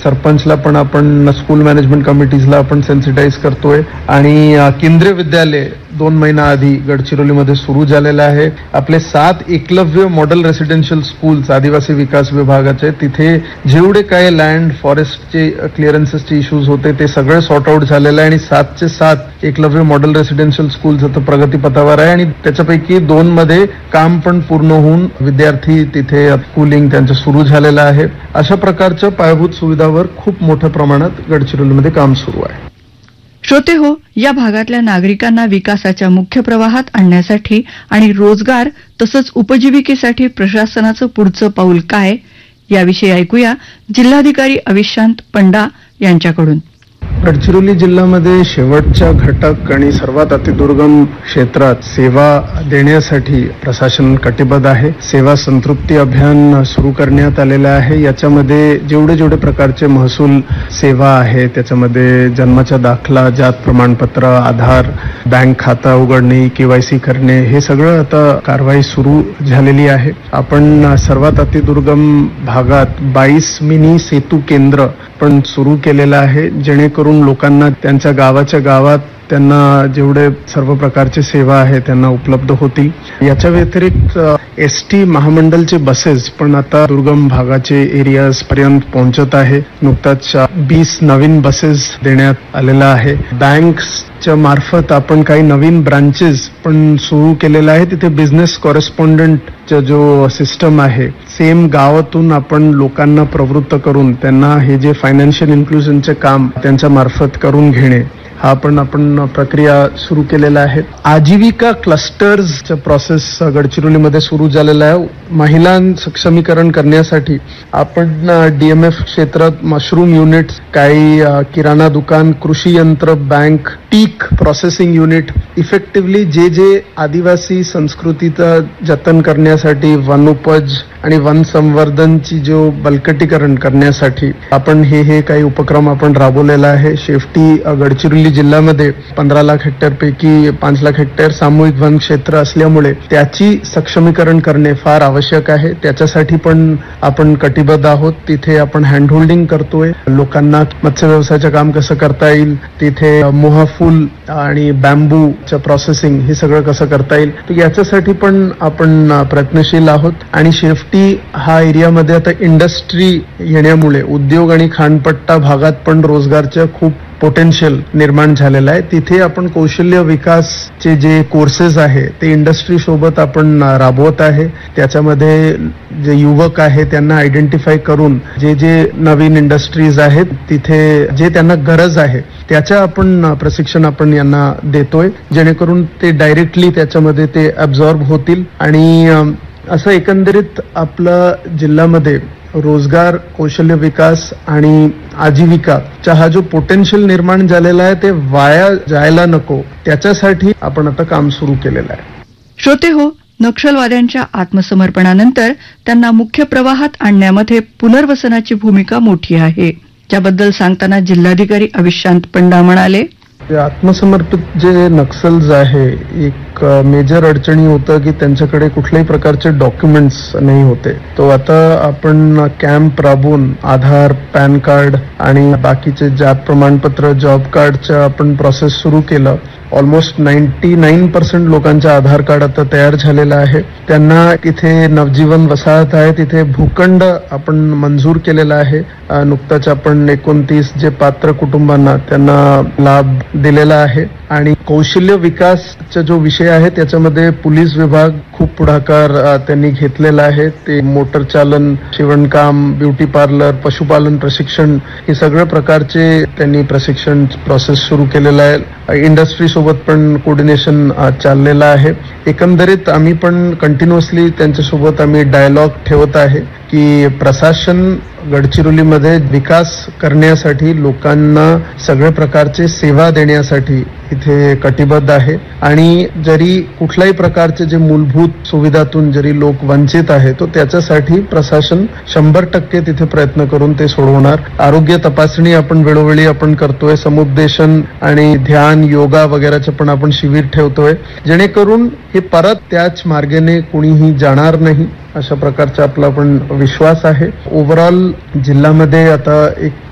सरपंचला पण आपण school management कमिटीजला आपण सेन्सिटाईज करतोय आणि केंद्रीय विद्यालय 2 महिना आधी गडचिरोलीमध्ये सुरू झालेलं आहे. आपले 7 एकलव्य मॉडेल रेसिडेन्शियल स्कूल्स आदिवासी विकास विभागाचे, तिथे जेवढे काय लँड फॉरेस्टचे क्लिअरन्सेसचे इश्यूज होते ते सगळे सॉर्ट आउट झालेलं आहे आणि 7चे 7 एकलव्य मॉडेल रेसिडेन्शियल स्कूल्स आता प्रगतीपथावर आहे आणि त्याच्यापैकी 2 मध्ये काम पण पूर्ण होऊन विद्यार्थी तिथे स्कूलिंग त्यांचं सुरू झालेलं आहे. अशा प्रकारच्या पायाभूत सुविधावर खूप मोठ्या प्रमाणात गडचिरोलीमध्ये काम सुरू आहे. श्रोते हो, या भागातल्या नागरिकांना विकासाच्या मुख्य प्रवाहात आणण्यासाठी आणि रोजगार तसंच उपजीविकेसाठी प्रशासनाचं पुढचं पाऊल काय, याविषयी ऐकूया जिल्हाधिकारी अविशांत पंडा यांच्याकडून. गडचिरोली जिल्ह्यामध्ये शेवटच्या घटक आणि सर्वात अतिदुर्गम क्षेत्रात सेवा देण्यासाठी प्रशासन कटिबद्ध आहे. सेवा संतृप्ती अभियान सुरू करण्यात आलेलं आहे. याच्यामध्ये जेवढे प्रकारचे महसूल सेवा आहे, त्याच्यामध्ये जन्माचा दाखला, जात प्रमाणपत्र, आधार, बँक खाता उघडणे, KYC करणे, हे सगळं आता कारवाई सुरू झालेली आहे. आपण सर्वात अतिदुर्गम भागात 22 मिनी सेतू केंद्र पण सुरू केलेलं आहे, जेणेकरून लोकांना त्यांच्या गावाच्या गावात त्यांना जेवढे सर्व प्रकारचे सेवा आहे त्यांना उपलब्ध होतील. याच्या व्यतिरिक्त ST महामंडलचे बसेस पण आता दुर्गम भागाचे एरियाज पर्यंत पोहोचत आहे. नुकताच 20 नवीन बसेस देण्यात आलेला आहे. बँक्सच्या मार्फत आपण काही नवीन ब्रांचेस पण सुरू केलेला आहे. तिथे बिझनेस कॉरेस्पॉन्डंटचा जो सिस्टम आहे, सेम गावातून आपण लोकांना प्रवृत्त करून त्यांना हे जे फायनान्शियल इन्क्लुजनचे काम त्यांच्या मार्फत करून घेणे, हा पण आपण प्रक्रिया सुरू केलेला आहे. आजीविका क्लस्टर्सचा प्रोसेस गडचिरोलीमध्ये सुरू झालेला आहे. महिला सक्षमीकरण करण्यासाठी आपण DMF क्षेत्रात मशरूम युनिट्स, काही किराणा दुकान, कृषी यंत्र, बँक, टीक प्रोसेसिंग युनिट, इफेक्टिव्हली जे आदिवासी संस्कृतीचं जतन करण्यासाठी वनोपज आणि वन संवर्धनची जो बळकटीकरण करण्यासाठी आपण हे काही उपक्रम आपण राबवलेला आहे. शेवटी गडचिरोली जिल्ह्यामध्ये 15 लाख हेक्टर पैकी 5 लाख हेक्टर सामूहिक वन क्षेत्र असल्यामुळे त्याची सक्षमीकरण करणे फार आवश्यक आहे. त्याच्यासाठी पण आपण कटिबद्ध आहोत. तिथे आपण हँडहोल्डिंग करतोय, लोकांना मत्स्य व्यवसायाचं काम कसं करता येईल, तिथे मोहफूल आणि बॅम्बूचं प्रोसेसिंग हे सगळं कसं करता येईल, तर याच्यासाठी पण आपण प्रयत्नशील आहोत. आणि शेवटी हा एरियामध्ये आता इंडस्ट्री येण्यामुळे उद्योग आणि खाणपट्टा भागात पण रोजगारचं खूप पोटेन्शियल निर्माण झालेलं आहे. तिथे आपण कौशल्य विकासचे जे कोर्सेस आहे ते इंडस्ट्री सोबत आपण राबवत आहे. त्याच्यामध्ये जे युवक आहे त्यांना आयडेंटिफाय करून जे नवीन इंडस्ट्रीज आहेत तिथे जे त्यांना गरज आहे त्याच्या आपण प्रशिक्षण आपण यांना देतोय, जेणेकरून ते डायरेक्टली त्याच्यामध्ये ते ॲब्झॉर्ब होतील. आणि असं एकंदरीत आपलं जिल्ह्यामध्ये रोजगार, कौशल्य विकास आणि आजीविकाचा हा जो पोटेन्शियल निर्माण झालेला आहे ते वाया जायला नको, त्याच्यासाठी आपण आता काम सुरू केलेलं आहे. श्रोते हो, नक्षलवाद्यांच्या आत्मसमर्पणानंतर त्यांना मुख्य प्रवाहात आणण्यामध्ये पुनर्वसनाची भूमिका मोठी आहे. त्याबद्दल सांगताना जिल्हाधिकारी अविशांत पंडा म्हणाले, आत्मसमर्पित जे नक्सल्स आहे, एक मेजर अडचणी होतं की त्यांच्याकडे कुठल्याही प्रकारचे डॉक्युमेंट्स नाही होते. तो आता आपण कॅम्प राबवून आधार, पॅन कार्ड आणि बाकीचे जात प्रमाणपत्र, जॉब कार्डचं आपण प्रोसेस सुरू केलं. ऑलमोस्ट 99% लोकांचं आधार कार्ड आता तयार झालेलं आहे. त्यांना तिथे नवजीवन वसाहत आहे, तिथे भूखंड आपण मंजूर केलेला आहे. नुकताच आपण 29 जे पात्र कुटुंबांना त्यांना लाभ दिलेला आहे. आणि कौशल्य विकासचा जो विषय आहे त्याच्यामध्ये पोलीस विभाग खूप पुढाकार त्यांनी घेतलेला आहे. ते मोटर चालन, शिवणकाम, ब्युटी पार्लर, पशुपालन प्रशिक्षण, हे सगळ्या प्रकारचे त्यांनी प्रशिक्षण प्रोसेस सुरू केलेला आहे. इंडस्ट्री सोबत पण कोऑर्डिनेशन चाललेलं आहे. एकंदरीत आम्ही पण कंटिन्युअसली त्यांच्यासोबत आम्ही डायलॉग ठेवत आहे की प्रशासन गडचिरोलीमध्ये विकास करण्यासाठी, लोकांना सगळ्या प्रकारचे सेवा देण्यासाठी इथे कटिबद्ध आहे. आणि जरी कुठल्याही प्रकारचे जे मूलभूत सुविधातून जरी लोक वंचित आहे, तो त्याच्यासाठी प्रशासन 100% तिथे प्रयत्न करून ते सोडवणार. आरोग्य तपासणी आपण वेळोवेळी आपण करतोय. समुपदेशन आणि ध्यान, योगा वगैरेचं पण आपण शिबिर ठेवतोय, जेणेकरून हे परत त्याच मार्गाने कोणीही जाणार नाही, अशा प्रकारचा आपला पण विश्वास आहे. ओव्हरऑल जिल्ह्यामध्ये आता एक